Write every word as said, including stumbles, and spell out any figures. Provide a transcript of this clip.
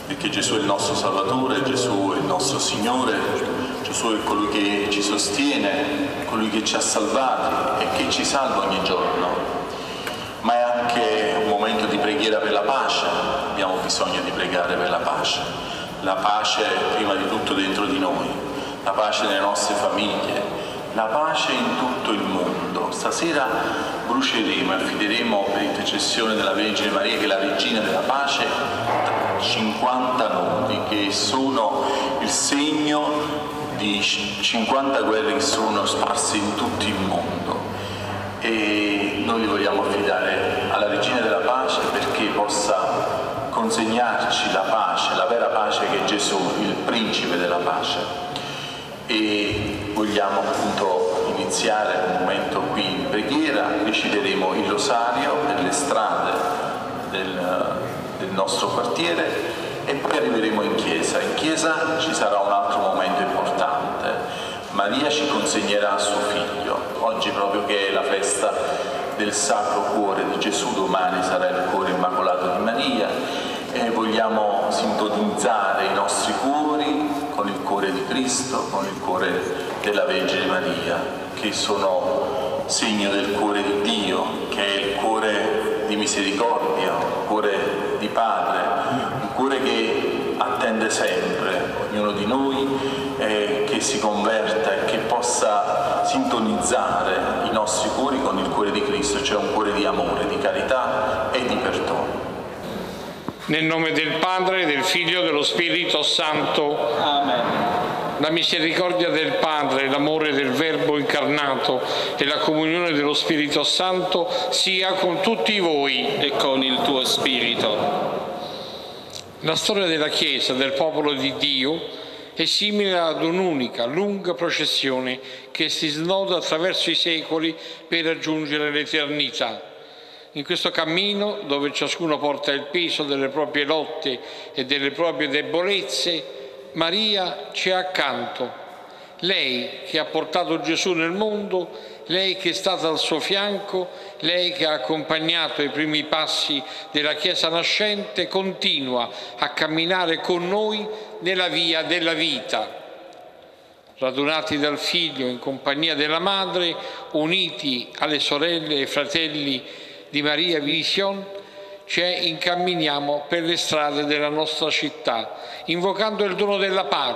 perché Gesù è il nostro Salvatore, Gesù è il nostro Signore, Gesù è colui che ci sostiene, colui che ci ha salvati e che ci salva ogni giorno. Ma è anche un momento di preghiera per la pace, abbiamo bisogno di pregare per la pace, la pace prima di tutto dentro di noi, la pace nelle nostre famiglie, la pace in tutto il mondo. Stasera bruceremo e affideremo per intercessione della Vergine Maria, che è la Regina della Pace, cinquanta nodi che sono il segno di cinquanta guerre che sono sparse in tutto il mondo. E noi li vogliamo affidare alla Regina della Pace perché possa consegnarci la pace, la vera pace che è Gesù, il Principe della pace. E vogliamo appunto iniziare un momento qui di preghiera, reciteremo il rosario per le strade del, del nostro quartiere e poi arriveremo in chiesa. In chiesa ci sarà un altro momento importante. Maria ci consegnerà suo figlio, oggi proprio che è la festa del Sacro Cuore di Gesù, domani sarà il Cuore Immacolato di Maria e vogliamo sintonizzare i nostri cuori con il cuore di Cristo, con il cuore della Vergine Maria, che sono segno del cuore di Dio, che è il cuore di misericordia, un cuore di Padre, un cuore che attende sempre ognuno di noi, eh, che si converta e che possa sintonizzare i nostri cuori con il cuore di Cristo, cioè un cuore di amore, di carità e di perdono. Nel nome del Padre, del Figlio e dello Spirito Santo. Amen. La misericordia del Padre, l'amore del Verbo incarnato e la comunione dello Spirito Santo sia con tutti voi. E con il tuo spirito. La storia della Chiesa, del popolo di Dio, è simile ad un'unica, lunga processione che si snoda attraverso i secoli per raggiungere l'eternità. In questo cammino, dove ciascuno porta il peso delle proprie lotte e delle proprie debolezze, Maria ci è accanto. Lei che ha portato Gesù nel mondo, lei che è stata al suo fianco, lei che ha accompagnato i primi passi della Chiesa nascente, continua a camminare con noi nella via della vita. Radunati dal Figlio in compagnia della Madre, uniti alle sorelle e fratelli di Maria Vision, ci incamminiamo per le strade della nostra città, invocando il dono della pace,